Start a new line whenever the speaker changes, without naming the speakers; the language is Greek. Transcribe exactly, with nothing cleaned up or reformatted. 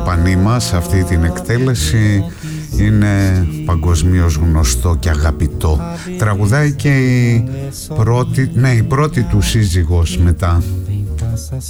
Ιπανίμα σε αυτή την εκτέλεση είναι παγκοσμίως γνωστό και αγαπητό. Τραγουδάει και η πρώτη, ναι, η πρώτη του σύζυγος μετά